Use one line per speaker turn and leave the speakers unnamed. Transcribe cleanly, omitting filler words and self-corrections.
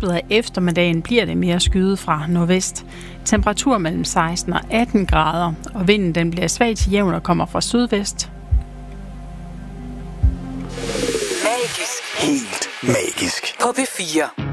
løbet af eftermiddagen bliver det mere skyet fra nordvest. Temperatur mellem 16 og 18 grader, og vinden den bliver svag til jævn og kommer fra sydvest.
Magisk.
Helt magisk.
På P4.